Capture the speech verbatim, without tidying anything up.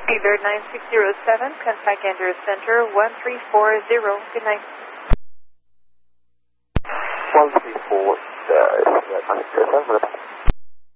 Feeder nine six zero seven, contact Gander Center one three four zero. Good night. one three four, uh, nine six zero seven,